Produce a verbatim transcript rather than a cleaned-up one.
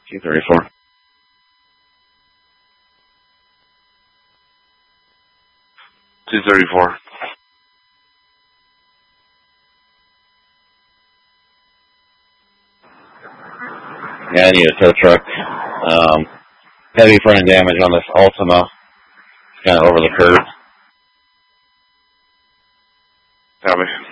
two thirty-four. two thirty-four. Yeah, I need a tow truck. Um, heavy front end damage on this Altima. Kind of over the curb. Copy.